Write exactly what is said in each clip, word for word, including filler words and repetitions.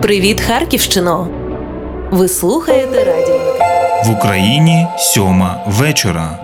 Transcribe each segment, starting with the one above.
Привіт, Харківщино! Ви слухаєте радіо В Україні сьома вечора.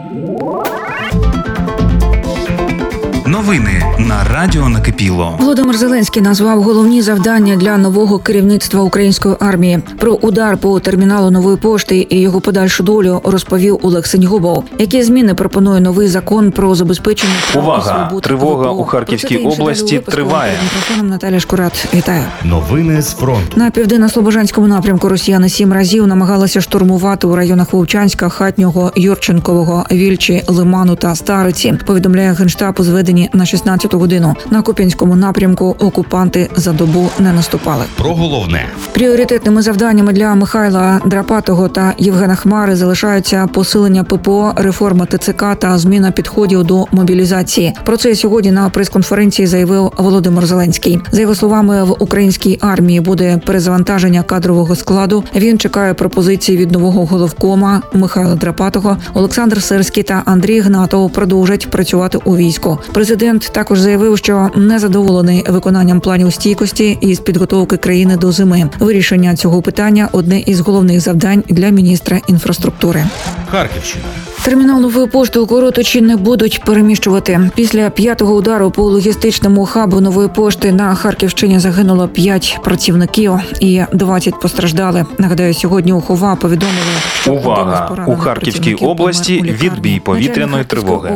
Новини на радіо Накипіло. Володимир Зеленський назвав головні завдання для нового керівництва української армії. Про удар по терміналу Нової пошти і його подальшу долю розповів Олег Сеньгубов. Які зміни пропонує новий закон про забезпечення прав і Увага! свобод Тривога ВПО? у Харківській Про це та інше області далі у випуску. триває. Перед мікрофоном Наталя Шкурат. Вітаю. Новини з фронту. На південно-слобожанському напрямку росіяни сім разів намагалися штурмувати у районах Вовчанська, Хатнього, Юрченкового, Вільчі, Лиману та Стариці. Повідомляє Генштаб у зведенні на шістнадцяту годину. На Куп'янському напрямку окупанти за добу не наступали. Про головне. Пріоритетними завданнями для Михайла Драпатого та Євгена Хмари залишаються посилення ППО, реформа ТЦК та зміна підходів до мобілізації. Про це сьогодні на прес-конференції заявив Володимир Зеленський. За його словами, в українській армії буде перезавантаження кадрового складу. Він чекає пропозиції від нового головкома Михайла Драпатого. Олександр Сирський та Андрій Гнатов продовжать працювати у війську. Президент також заявив, що не задоволений виконанням планів стійкості із підготовки країни до зими. Вирішення цього питання – одне із головних завдань для міністра інфраструктури. Харківщина. Термінал Нової пошти у Коротичі не будуть переміщувати. Після п'ятого удару по логістичному хабу Нової пошти на Харківщині загинуло п'ять працівників і двадцять постраждали. Нагадаю, сьогодні у Хова повідомили, що Увага! У Харківській області відбій повітряної тривоги.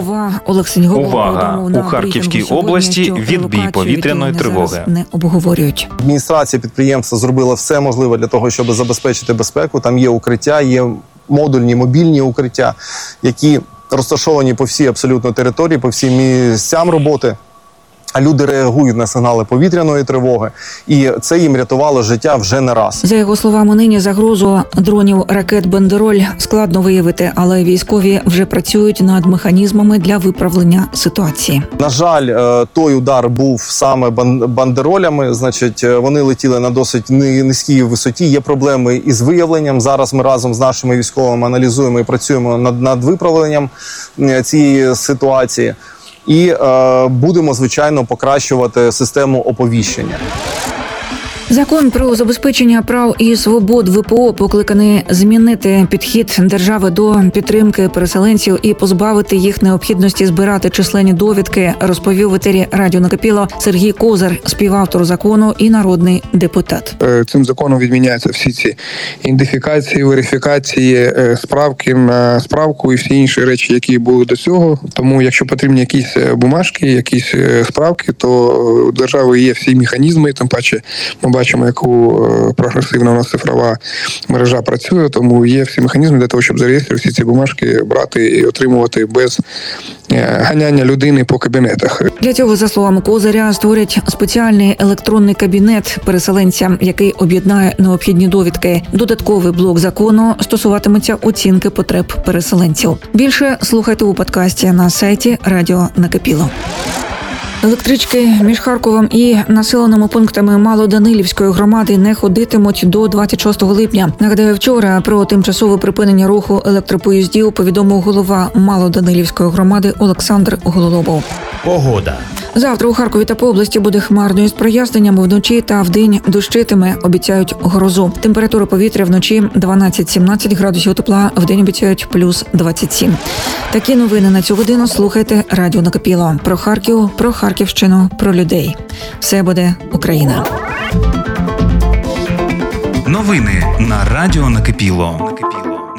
Увага! У Харківській області відбій повітряної тривоги. Не обговорюють. Адміністрація підприємства зробила все можливе для того, щоб забезпечити безпеку. Там є укриття, є модульні, мобільні укриття, які розташовані по всій абсолютно території, по всім місцям роботи. А люди реагують на сигнали повітряної тривоги, і це їм рятувало життя вже не раз. За його словами, нині загрозу дронів ракет «Бандероль» складно виявити, але військові вже працюють над механізмами для виправлення ситуації. На жаль, той удар був саме бандеролями, значить, вони летіли на досить низькій висоті, є проблеми із виявленням. Зараз ми разом з нашими військовими аналізуємо і працюємо над, над виправленням цієї ситуації. І е, будемо, звичайно, покращувати систему оповіщення. Закон про забезпечення прав і свобод ВПО покликаний змінити підхід держави до підтримки переселенців і позбавити їх необхідності збирати численні довідки, розповів в етері радіо Накипіло Сергій Козир, співавтор закону і народний депутат. Цим законом відміняються всі ці ідентифікації, верифікації, справки на справку і всі інші речі, які були до цього. Тому, якщо потрібні якісь бумажки, якісь справки, то у держави є всі механізми, тим паче ми бачимо, яку прогресивна у нас цифрова мережа працює, тому є всі механізми для того, щоб зареєструвати всі ці бумажки, брати і отримувати без ганяння людини по кабінетах. Для цього, за словами Козиря, створять спеціальний електронний кабінет переселенцям, який об'єднає необхідні довідки. Додатковий блок закону стосуватиметься оцінки потреб переселенців. Більше слухайте у подкасті на сайті Радіо Накипіло. Електрички між Харковом і населеними пунктами Малоданилівської громади не ходитимуть до двадцять шостого липня. Нагадаю, вчора про тимчасове припинення руху електропоїздів повідомив голова Малоданилівської громади Олександр Гололобов. Погода. Завтра у Харкові та по області буде хмарно із проясненнями, вночі та вдень дощитиме, обіцяють грозу. Температура повітря вночі дванадцять-сімнадцять градусів тепла, вдень обіцяють плюс двадцять сім. Такі новини на цю годину слухайте Радіо Накипіло. Про Харків, про Харківщину, про людей. Все буде Україна. Новини на радіо Накипіло.